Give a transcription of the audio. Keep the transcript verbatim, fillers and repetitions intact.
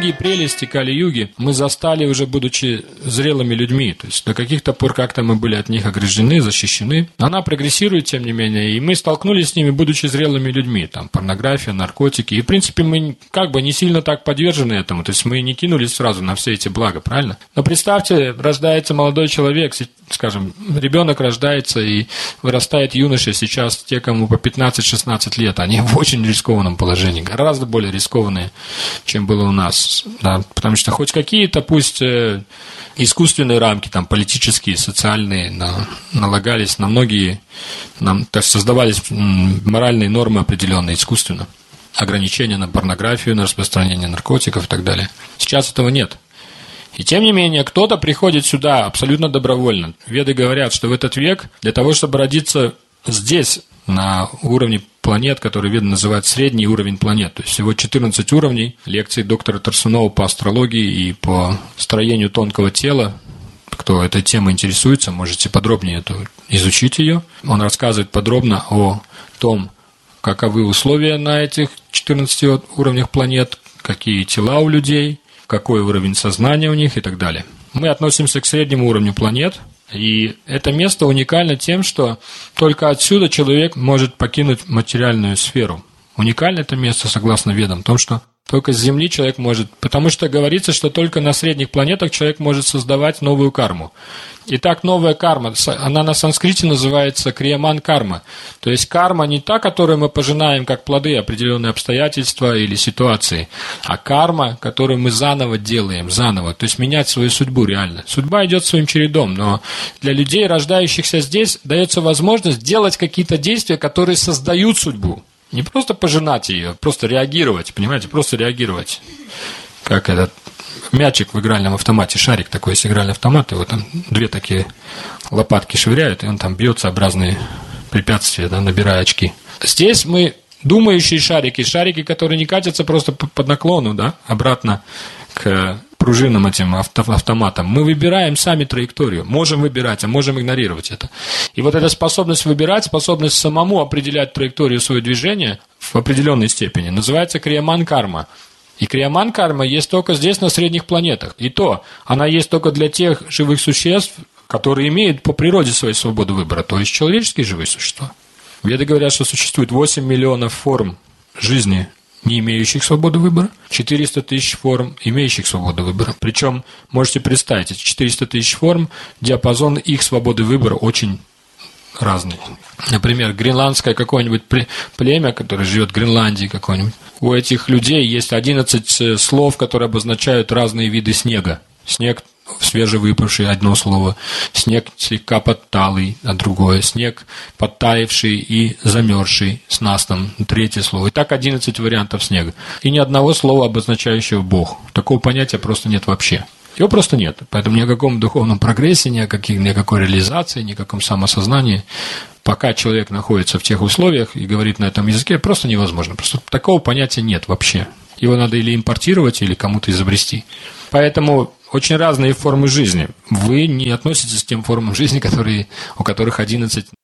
Многие прелести Кали-юги мы застали уже будучи зрелыми людьми. То есть до каких-то пор как-то мы были от них ограждены, защищены. Она прогрессирует, тем не менее, и мы столкнулись с ними, будучи зрелыми людьми. Там порнография, наркотики. И, в принципе, мы как бы не сильно так подвержены этому. То есть мы не кинулись сразу на все эти блага, правильно? Но представьте, рождается молодой человек, скажем, ребенок рождается и вырастает юноша. Сейчас те, кому по пятнадцать-шестнадцать лет, они в очень рискованном положении, гораздо более рискованные, чем было у нас. Да, потому что хоть какие-то, пусть э, искусственные рамки, там, политические, социальные, на, налагались на многие, нам, то есть создавались моральные нормы определенные искусственно. Ограничения на порнографию, на распространение наркотиков и так далее. Сейчас этого нет. И тем не менее, кто-то приходит сюда абсолютно добровольно. Веды говорят, что в этот век для того, чтобы родиться здесь, на уровне планет, которые веды называют средний уровень планет, то есть всего четырнадцать уровней, лекции доктора Тарсунова по астрологии и по строению тонкого тела. Кто этой темой интересуется, можете подробнее эту, изучить ее. Он рассказывает подробно о том, каковы условия на этих четырнадцати уровнях планет, какие тела у людей, какой уровень сознания у них и так далее. Мы относимся к среднему уровню планет, и это место уникально тем, что только отсюда человек может покинуть материальную сферу. Уникально это место, согласно ведам, в том, что только с Земли человек может... Потому что говорится, что только на средних планетах человек может создавать новую карму. Итак, новая карма, она на санскрите называется крияман-карма. То есть карма не та, которую мы пожинаем как плоды определенные обстоятельства или ситуации, а карма, которую мы заново делаем, заново. То есть менять свою судьбу реально. Судьба идет своим чередом, но для людей, рождающихся здесь, дается возможность делать какие-то действия, которые создают судьбу. Не просто пожинать ее, просто реагировать, понимаете, просто реагировать. Как этот мячик в игральном автомате, шарик такой, есть игральный автомат, его там две такие лопатки швыряют, и он там бьется об разные препятствия, да, набирая очки. Здесь мы думающие шарики, шарики, которые не катятся просто под наклону, да, обратно к пружинам этим авто, автоматом. Мы выбираем сами траекторию. Можем выбирать, а можем игнорировать это. И вот эта способность выбирать, способность самому определять траекторию своего движения в определенной степени называется крияман-карма. И крияман-карма есть только здесь, на средних планетах. И то, она есть только для тех живых существ, которые имеют по природе свою свободу выбора, то есть человеческие живые существа. Веды говорят, что существует восемь миллионов форм жизни, не имеющих свободу выбора, четыреста тысяч форм, имеющих свободу выбора. Причем, можете представить, эти четыреста тысяч форм, диапазон их свободы выбора очень разный. Например, гренландское какое-нибудь племя, которое живет в Гренландии какое-нибудь, у этих людей есть одиннадцать слов, которые обозначают разные виды снега. Снег свежевыпавший, одно слово, снег слегка подталый, а другое, снег подтаявший и замерзший с настом, третье слово. И так одиннадцать вариантов снега. И ни одного слова, обозначающего Бог. Такого понятия просто нет вообще. Его просто нет. Поэтому ни о каком духовном прогрессе, ни о, каких, ни о какой реализации, ни о каком самосознании, пока человек находится в тех условиях и говорит на этом языке, просто невозможно. Просто такого понятия нет вообще. Его надо или импортировать, или кому-то изобрести. Поэтому очень разные формы жизни. Вы не относитесь к тем формам жизни, которые, у которых одиннадцать